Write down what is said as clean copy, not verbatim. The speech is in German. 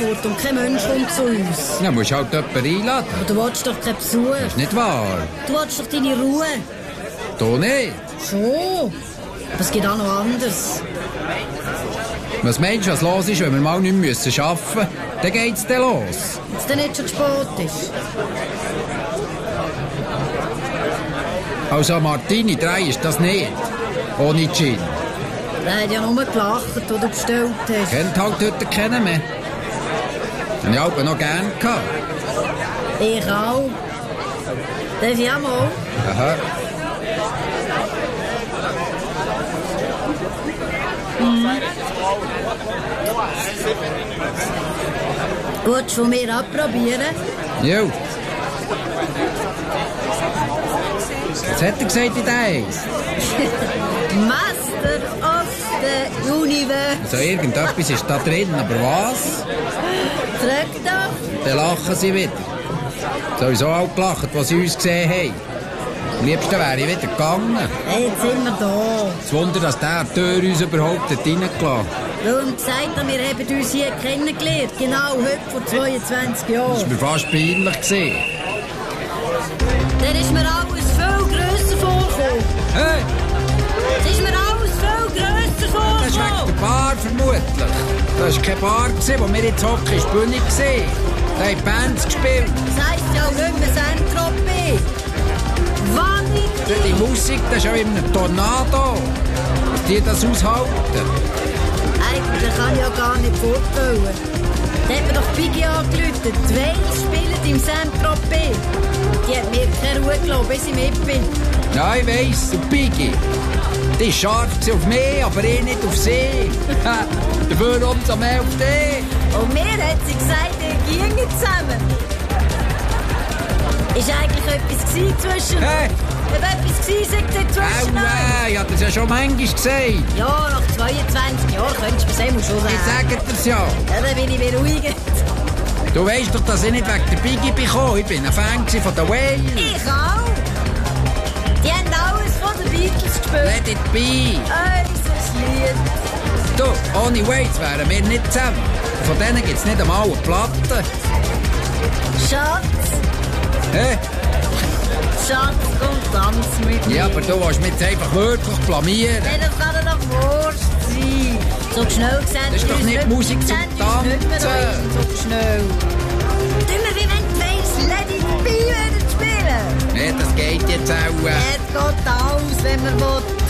fort und kein Mensch kommt zu uns. Ja, musst halt jemanden einladen. Aber du willst doch keinen Besuch. Das ist nicht wahr. Du willst doch deine Ruhe. Du nicht. Schon. Aber es geht auch noch anders. Was meinst du, was los ist, wenn wir mal nicht mehr arbeiten müssen? Dann geht's dann los. Wenn es dann nicht schon zu spät ist. Also Martini 3 ist das nicht. Ohne Gin. Der hat ja nur gelacht, wo du bestellt hast. Kennt halt heute keinen mehr. Habe ich auch noch gern gehabt. Ich auch. Darf ich auch mal? Aha. Willst du von mir abprobieren? Jo. Was hat er gesagt in eins? Master of the Universe. Also irgendetwas ist da drin, aber was? Frag doch. Dann lachen sie wieder. Sowieso auch gelacht, was sie uns gesehen haben. Am liebsten wäre ich wieder gegangen. Hey, jetzt sind wir da. Das Wunder, dass der Tür uns überhaupt hat reingelassen. Warum gesagt hat, wir haben uns hier kennengelernt. Genau heute vor 22 Jahren. Das war mir fast peinlich gewesen. Dann ist mir alles viel grösser vorgekommen. Hey, Es ist mir alles viel grösser das ist wegen vorgekommen. der Bar vermutlich. Das war keine Bar, wo wir jetzt hocken, ist die Bühne gesehen. Da haben Bands gespielt. Das heisst ja auch nicht mehr Saint-Tropez. Vanity. Die Musik, das ist ja wie ein Tornado. Dass die das aushalten. Eigentlich kann ich ja gar nicht vorstellen. Da hat mir doch Biggie angerufen. Die Wales spielen im Saint-Tropez. Die hat mir keine Ruhe gelassen, bis ich mit bin. Ja, ich weiss, der Piggy. Die war scharf auf mich, aber ich nicht auf sie. Dafür umso mehr auf dich. Und mir hat sie gesagt, wir gingen zusammen. Ist eigentlich etwas gewesen zwischen uns? Hey. Ob etwas gewesen sei zwischen uns? Ich hab das ja schon manchmal gesagt. Ja, nach 22 Jahren könntest du mir das schon Ich sagen. sage dir's ja. Ja, dann bin ich beruhigt. Du weißt doch, dass ich nicht wegen der Piggy bin gekommen. Ich bin ein Fan von der Whale. Ich auch. Die haben alles von den Beatles gespielt. Let it be. Unser Lied. Du, ohne Wales wären wir nicht zusammen. Von denen gibt's nicht einmal eine Platte. Schatz, Hä? Schatz, komm, tanz mit mir. Ja, aber du willst mich jetzt einfach wirklich blamieren. Hey, das kann doch Wurst sein. So schnell gesehen. Das ist doch nicht Musik zum Tanzen. So schnell. Tun wir wie wenn die Wales Let It Be spielen. Nee, das geht jetzt auch. Es geht aus, wenn man will.